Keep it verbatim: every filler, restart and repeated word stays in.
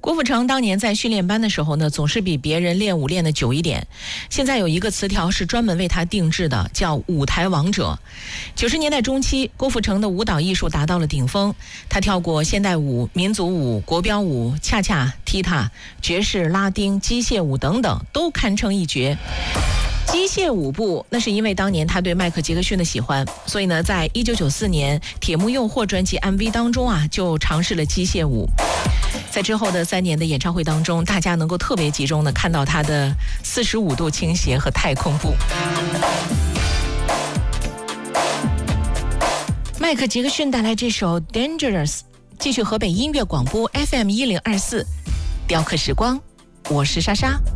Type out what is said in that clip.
郭富城当年在训练班的时候呢，总是比别人练舞练得久一点。现在有一个词条是专门为他定制的，叫舞台王者。九十年代中期，郭富城的舞蹈艺术达到了顶峰，他跳过现代舞、民族舞、国标舞、恰恰、踢踏、爵士、拉丁、机械舞等等，都堪称一绝。机械舞步，那是因为当年他对迈克杰克逊的喜欢，所以呢，在一九九四年《铁幕诱惑》专辑 M V 当中啊，就尝试了机械舞。在之后的三年的演唱会当中，大家能够特别集中的看到他的四十五度倾斜和太空步。迈克杰克逊带来这首 Dangerous， 继续河北音乐广播 F M 一零二四，雕刻时光，我是莎莎。